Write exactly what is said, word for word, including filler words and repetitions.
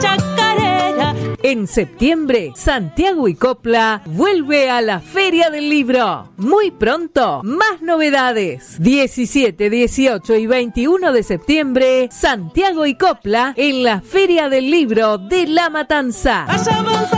chacarera. En septiembre, Santiago y Copla vuelve a la Feria del Libro. Muy pronto, más novedades. diecisiete, dieciocho y veintiuno de septiembre, Santiago y Copla en la Feria del Libro de La Matanza.